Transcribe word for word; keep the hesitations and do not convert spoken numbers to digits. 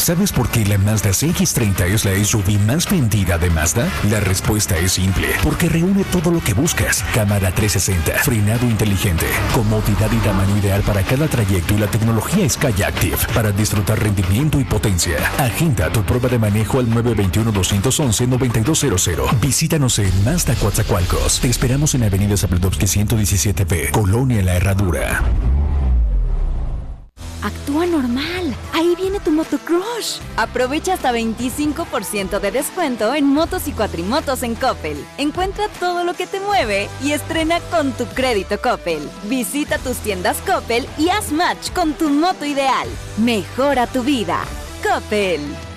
¿Sabes por qué la Mazda C X treinta es la S U V más vendida de Mazda? La respuesta es simple, porque reúne todo lo que buscas. Cámara trescientos sesenta, frenado inteligente, comodidad y tamaño ideal para cada trayecto y la tecnología Sky Active para disfrutar rendimiento y potencia. Agenda tu prueba de manejo al nueve dos uno, dos uno uno, nueve dos cero cero. Visítanos en Mazda Coatzacoalcos. Te esperamos en Avenida Zabludovsky ciento diecisiete B, Colonia La Herradura. Actúa normal. Ahí viene tu motocrush. Aprovecha hasta veinticinco por ciento de descuento en motos y cuatrimotos en Coppel. Encuentra todo lo que te mueve y estrena con tu crédito Coppel. Visita tus tiendas Coppel y haz match con tu moto ideal. Mejora tu vida. Coppel.